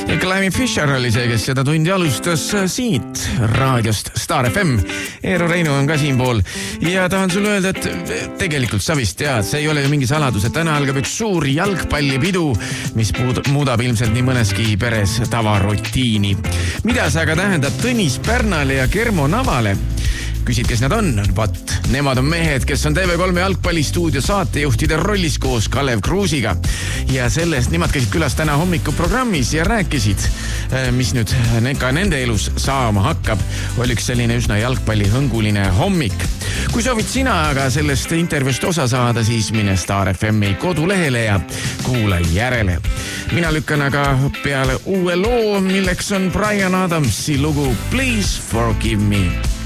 Ja Clemmy Fisher oli see, kes seda tundi alustas siit raadiost Star FM. Eero Reinu on ka siinpool ja tahan sulle öelda, et tegelikult sa vist tead, see ei ole ju mingi saladus, et täna algab üks suur jalgpallipidu, mis muudab ilmselt nii mõneski peres tavarutiini. Mida see aga tähendab Tõnis Pärnale ja Germo Navale? Küsid, kes nad on? Vaat, nemad on mehed, kes on TV3 jalgpallistuudio saatejuhtide rollis koos Kalev Kruusiga. Ja sellest nemad käisid külas täna hommikuprogrammis ja rääkisid, mis nüüd ka nende elus saama hakkab. Oli üks selline üsna jalgpallihõnguline hommik. Kui soovid sina aga sellest intervjuust osa saada, siis mine Star FM-i kodulehele ja kuula järele. Mina lükkan aga peale uue loo, milleks on Bryan Adamsi lugu Please Forgive Me.